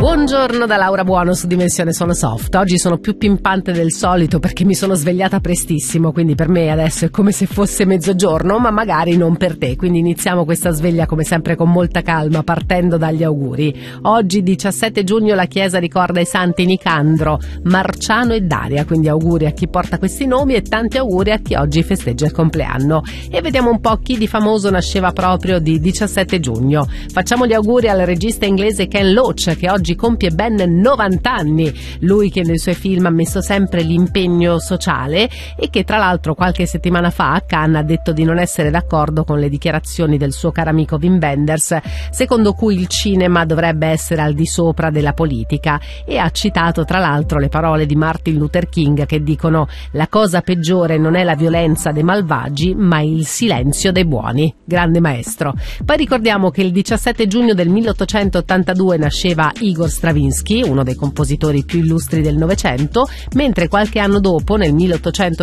Buongiorno da Laura Buono su Dimensione Suono Soft. Oggi sono più pimpante del solito perché mi sono svegliata prestissimo, quindi per me adesso è come se fosse mezzogiorno, ma magari non per te. Quindi iniziamo questa sveglia come sempre con molta calma, partendo dagli auguri. Oggi 17 giugno la Chiesa ricorda i santi Nicandro, Marciano e Daria, quindi auguri a chi porta questi nomi e tanti auguri a chi oggi festeggia il compleanno. E vediamo un po' chi di famoso nasceva proprio di 17 giugno. Facciamo gli auguri al regista inglese Ken Loach, che oggi compie ben 90 anni, lui che nei suoi film ha messo sempre l'impegno sociale e che tra l'altro qualche settimana fa a Cannes ha detto di non essere d'accordo con le dichiarazioni del suo caro amico Wim Wenders, secondo cui il cinema dovrebbe essere al di sopra della politica, e ha citato tra l'altro le parole di Martin Luther King che dicono: la cosa peggiore non è la violenza dei malvagi ma il silenzio dei buoni. Grande maestro. Poi ricordiamo che il 17 giugno del 1882 nasceva Igor Stravinsky, uno dei compositori più illustri del Novecento, mentre qualche anno dopo, nel 1890,